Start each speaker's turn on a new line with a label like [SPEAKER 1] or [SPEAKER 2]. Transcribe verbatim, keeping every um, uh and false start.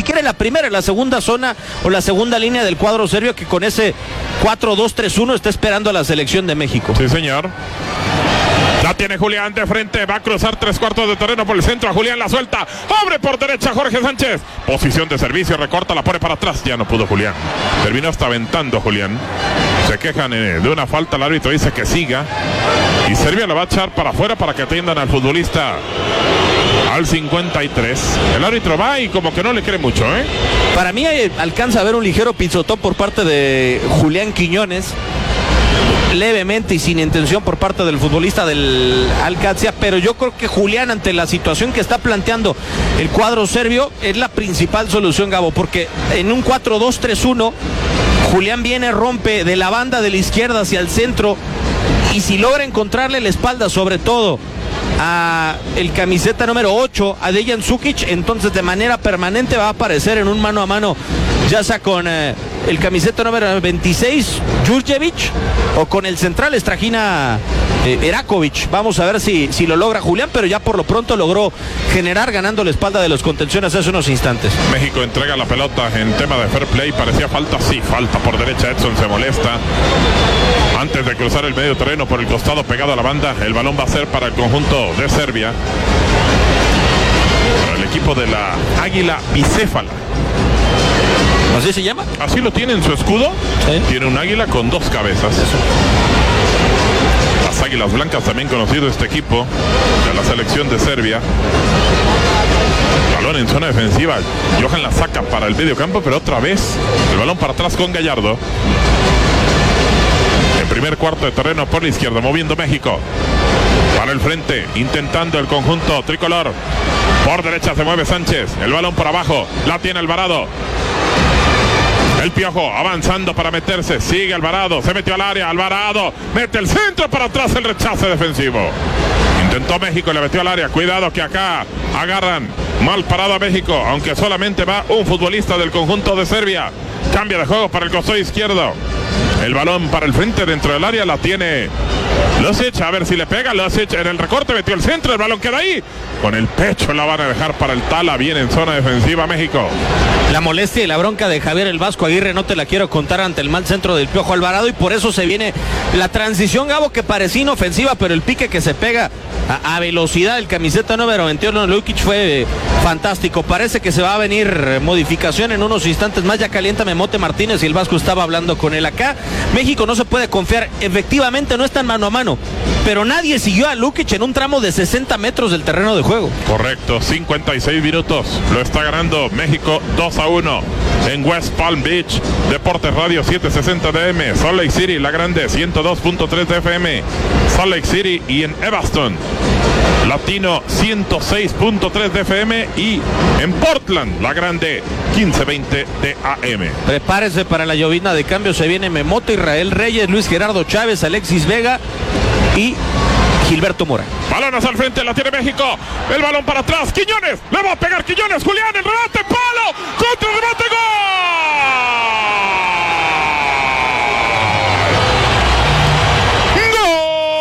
[SPEAKER 1] siquiera en la primera, en la segunda zona o la segunda línea del cuadro serbio, que con ese cuatro dos tres uno está esperando a la selección de México.
[SPEAKER 2] Sí, señor. La tiene Julián de frente, va a cruzar tres cuartos de terreno por el centro, a Julián la suelta, abre por derecha Jorge Sánchez, posición de servicio, recorta, la pone para atrás, ya no pudo Julián, terminó hasta aventando Julián, se quejan eh, de una falta, el árbitro dice que siga, y Serbia lo va a echar para afuera para que atiendan al futbolista al cincuenta y tres, el árbitro va y como que no le cree mucho, ¿eh?
[SPEAKER 1] Para mí eh, alcanza a ver un ligero pisotón por parte de Julián Quiñones, levemente y sin intención por parte del futbolista del Alcacia, pero yo creo que Julián, ante la situación que está planteando el cuadro serbio, es la principal solución, Gabo, porque en un cuatro dos tres uno Julián viene, rompe de la banda de la izquierda hacia el centro, y si logra encontrarle la espalda, sobre todo a el camiseta número ocho, a Dejan Sukic, entonces de manera permanente va a aparecer en un mano a mano, ya sea con eh, el camiseta número veintiséis, Jurjevic, o con el central Strahina eh, Erakovic. Vamos a ver si, si lo logra Julián, pero ya por lo pronto logró generar, ganando la espalda de los contenciones hace unos instantes.
[SPEAKER 2] México entrega la pelota en tema de fair play, parecía falta, sí, falta por derecha, Edson se molesta. Antes de cruzar el medio terreno por el costado pegado a la banda, el balón va a ser para el conjunto de Serbia, para el equipo de la Águila Bicéfala.
[SPEAKER 1] ¿Así se llama?
[SPEAKER 2] Así lo tiene en su escudo. ¿Sí? Tiene un águila con dos cabezas. Eso. Las Águilas Blancas, también conocido este equipo de la selección de Serbia. Balón en zona defensiva. Johan la saca para el medio campo, pero otra vez el balón para atrás con Gallardo. En primer cuarto de terreno por la izquierda, moviendo México. Para el frente, intentando el conjunto tricolor. Por derecha se mueve Sánchez. El balón por abajo. La tiene Alvarado. El Piojo avanzando para meterse. Sigue Alvarado. Se metió al área. Alvarado mete el centro para atrás. El rechace defensivo. Intentó México y le metió al área. Cuidado que acá agarran mal parado a México. Aunque solamente va un futbolista del conjunto de Serbia. Cambia de juego para el costado izquierdo. El balón para el frente dentro del área. La tiene Losic, a ver si le pega. Losic en el recorte, metió el centro. El balón queda ahí. Con el pecho la van a dejar para el Tala. Viene en zona defensiva México.
[SPEAKER 1] La molestia y la bronca de Javier el Vasco Aguirre no te la quiero contar ante el mal centro del Piojo Alvarado, y por eso se viene la transición, Gabo, que parecía inofensiva, pero el pique que se pega a, a velocidad el camiseta número veintiuno Lukic fue eh, fantástico. Parece que se va a venir eh, modificación en unos instantes más. Ya calienta Memote Martínez y el Vasco estaba hablando con él acá. México no se puede confiar, efectivamente no están mano a mano, pero nadie siguió a Lukic en un tramo de sesenta metros del terreno de juego.
[SPEAKER 2] Correcto, cincuenta y seis minutos, lo está ganando México dos a uno en West Palm Beach. Deportes Radio setecientos sesenta D M, Salt Lake City, La Grande, ciento dos punto tres de F M, Salt Lake City y en Evanston, Latino ciento seis punto tres de F M, y en Portland, La Grande, quince veinte de A M.
[SPEAKER 1] Prepárese para la llovizna de cambio, se viene Memoto, Israel Reyes, Luis Gerardo Chávez, Alexis Vega y Gilberto Mora.
[SPEAKER 2] Balones al frente, la tiene México. El balón para atrás, Quiñones, le va a pegar Quiñones, Julián, el remate, palo, contra el remate,